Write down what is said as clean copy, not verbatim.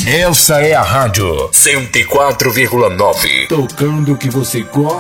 Essa é a Rádio 104,9. Tocando o que você gosta.